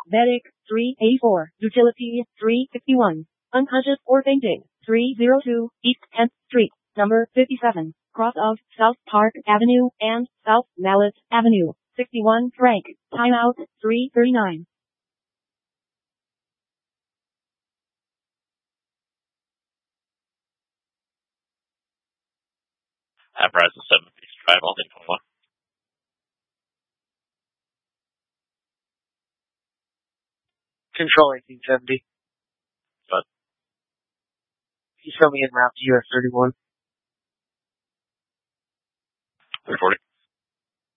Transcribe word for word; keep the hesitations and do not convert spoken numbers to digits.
Diabetic, three eighty-four. Utility, three sixty-one. Unconscious or fainting, three oh two. East tenth Street, number fifty-seven. Cross of South Park Avenue and South Mallet Avenue. sixty-one Frank. Timeout, three thirty-nine. Apparatus seven East Drive, all day twenty-one. Control eighteen seventy. But You show me en route to U S thirty-one. three forty.